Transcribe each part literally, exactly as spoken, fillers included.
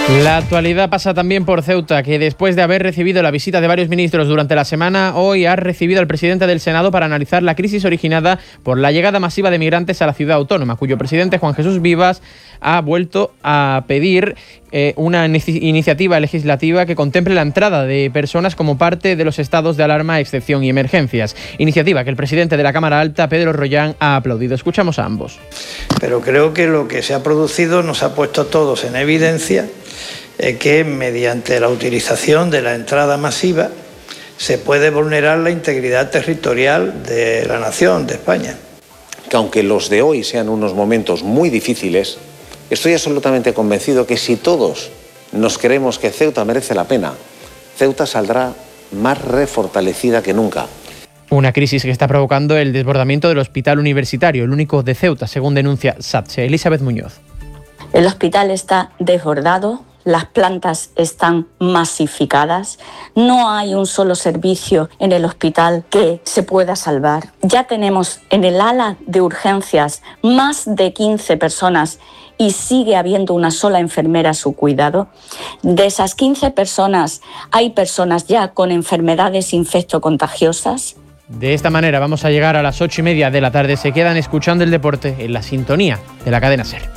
La actualidad pasa también por Ceuta, que después de haber recibido la visita de varios ministros durante la semana, hoy ha recibido al presidente del Senado para analizar la crisis originada por la llegada masiva de migrantes a la ciudad autónoma, cuyo presidente, Juan Jesús Vivas, ha vuelto a pedir eh, una iniciativa legislativa que contemple la entrada de personas como parte de los estados de alarma, excepción y emergencias. Iniciativa que el presidente de la Cámara Alta, Pedro Rollán, ha aplaudido. Escuchamos a ambos. Pero creo que lo que se ha producido nos ha puesto a todos en evidencia eh, que mediante la utilización de la entrada masiva se puede vulnerar la integridad territorial de la nación, de España. Que aunque los de hoy sean unos momentos muy difíciles, estoy absolutamente convencido que si todos nos creemos que Ceuta merece la pena, Ceuta saldrá más refortalecida que nunca. Una crisis que está provocando el desbordamiento del hospital universitario, el único de Ceuta, según denuncia SATSE. Elizabeth Muñoz. El hospital está desbordado, las plantas están masificadas, no hay un solo servicio en el hospital que se pueda salvar. Ya tenemos en el ala de urgencias más de quince personas y sigue habiendo una sola enfermera a su cuidado. De esas quince personas, hay personas ya con enfermedades infectocontagiosas. De esta manera vamos a llegar a las ocho y media de la tarde. Se quedan escuchando el deporte en la sintonía de la cadena SER.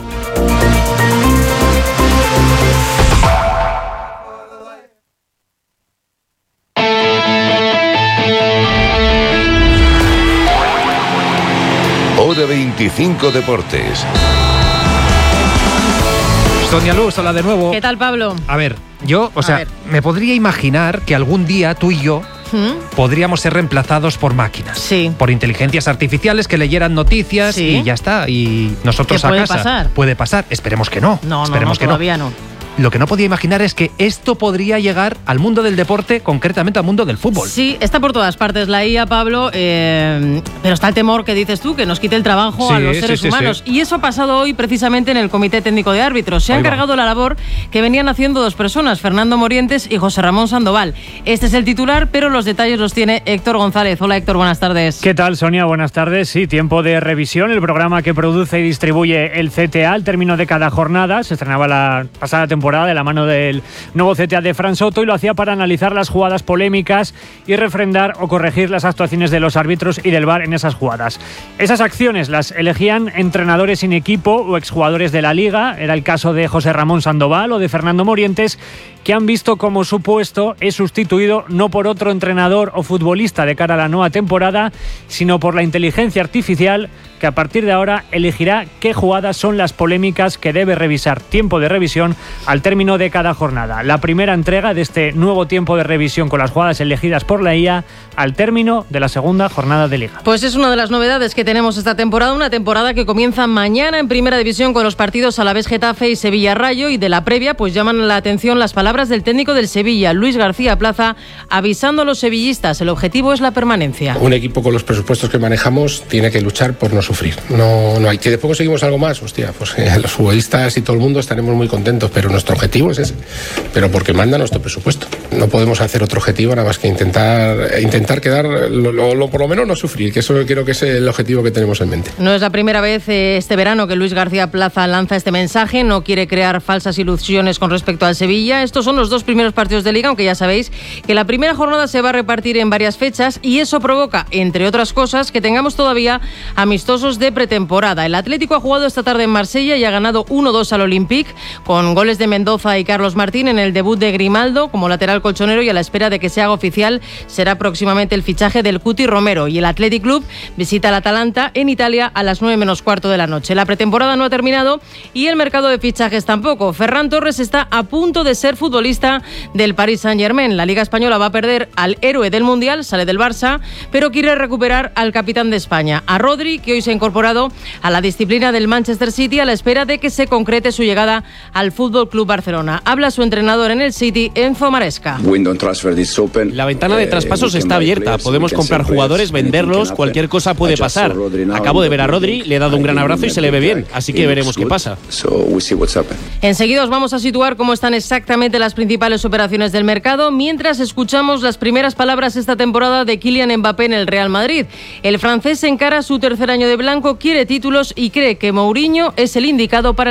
Hora veinticinco Deportes. Sonia Luz, hola de nuevo. ¿Qué tal, Pablo? A ver, yo, o A sea, ver. me podría imaginar que algún día tú y yo ¿Mm? podríamos ser reemplazados por máquinas. Sí. Por inteligencias artificiales que leyeran noticias Sí. y ya está. Y nosotros ¿Qué a puede casa. pasar? Puede pasar. Esperemos que no. No, no, Esperemos no, que todavía no. Lo que no podía imaginar es que esto podría llegar al mundo del deporte, concretamente al mundo del fútbol. Sí, está por todas partes la I A, Pablo, eh, pero está el temor que dices tú, que nos quite el trabajo Sí, a los sí, seres sí, humanos. sí. Y eso ha pasado hoy precisamente en el Comité Técnico de Árbitros. Se Ahí han va. cargado la labor que venían haciendo dos personas, Fernando Morientes y José Ramón Sandoval. Este es el titular, pero los detalles los tiene Héctor González. Hola, Héctor, buenas tardes. ¿Qué tal, Sonia? Buenas tardes. Sí, tiempo de revisión. El programa que produce y distribuye el C T A al término de cada jornada. Se estrenaba la pasada temporada de la mano del nuevo C T A de Fran Soto y lo hacía para analizar las jugadas polémicas y refrendar o corregir las actuaciones de los árbitros y del V A R en esas jugadas. Esas acciones las elegían entrenadores sin equipo o exjugadores de la Liga. Era el caso de José Ramón Sandoval o de Fernando Morientes, que han visto cómo su puesto es sustituido no por otro entrenador o futbolista de cara a la nueva temporada, sino por la inteligencia artificial, que a partir de ahora elegirá qué jugadas son las polémicas que debe revisar. Tiempo de revisión al término de cada jornada. La primera entrega de este nuevo tiempo de revisión con las jugadas elegidas por la I A al término de la segunda jornada de Liga. Pues es una de las novedades que tenemos esta temporada, una temporada que comienza mañana en Primera División con los partidos Alavés Getafe y Sevilla Rayo, y de la previa pues llaman la atención las palabras del técnico del Sevilla, Luis García Plaza, avisando a los sevillistas, el objetivo es la permanencia. Un equipo con los presupuestos que manejamos tiene que luchar por no sufrir. No, no hay que después conseguimos algo más, hostia, pues eh, los futbolistas y todo el mundo estaremos muy contentos, pero nuestro objetivo es ese, pero porque manda nuestro presupuesto. No podemos hacer otro objetivo nada más que intentar intentar quedar, lo, lo, lo, por lo menos no sufrir, que eso creo que es el objetivo que tenemos en mente. No es la primera vez eh, este verano que Luis García Plaza lanza este mensaje, no quiere crear falsas ilusiones con respecto al Sevilla. Estos son los dos primeros partidos de Liga, aunque ya sabéis que la primera jornada se va a repartir en varias fechas y eso provoca, entre otras cosas, que tengamos todavía amistosos de pretemporada. El Atlético ha jugado esta tarde en Marsella y ha ganado uno dos al Olympique, con goles de Mendoza y Carlos Martín en el debut de Grimaldo como lateral colchonero, y a la espera de que se haga oficial será próximamente el fichaje del Cuti Romero. Y el Athletic Club visita al Atalanta en Italia a las nueve menos cuarto de la noche. La pretemporada no ha terminado y el mercado de fichajes tampoco. Ferran Torres está a punto de ser futbolista del Paris Saint-Germain. La Liga Española va a perder al héroe del Mundial, sale del Barça, pero quiere recuperar al capitán de España, a Rodri, que hoy se ha incorporado a la disciplina del Manchester City a la espera de que se concrete su llegada al F C Barcelona. Habla su entrenador en el City, Enzo Maresca. La ventana de traspasos está abierta. Podemos comprar jugadores, venderlos, cualquier cosa puede pasar. Acabo de ver a Rodri, le he dado un gran abrazo y se le ve bien, así que veremos qué pasa. Enseguida os vamos a situar cómo están exactamente las principales operaciones del mercado, mientras escuchamos las primeras palabras esta temporada de Kylian Mbappé en el Real Madrid. El francés encara su tercer año de blanco, quiere títulos y cree que Mourinho es el indicado para